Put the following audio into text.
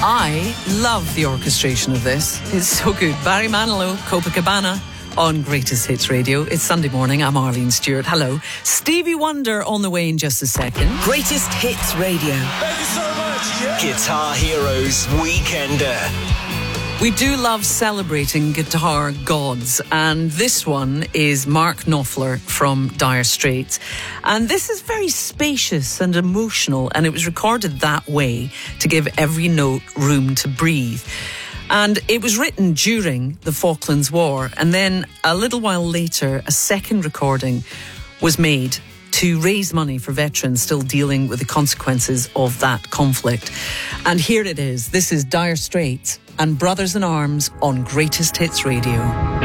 I love the orchestration of this. It's so good. Barry Manilow, Copacabana on Greatest Hits Radio. It's Sunday morning. I'm Arlene Stewart. Hello. Stevie Wonder on the way in just a second. Greatest Hits Radio. Thank you so much. Yeah. Guitar Heroes Weekender. We do love celebrating guitar gods, and this one is Mark Knopfler from Dire Straits. And this is very spacious and emotional, and it was recorded that way to give every note room to breathe. And it was written during the Falklands War, and then a little while later, a second recording was made to raise money for veterans still dealing with the consequences of that conflict. And here it is. This is Dire Straits and Brothers in Arms on Greatest Hits Radio.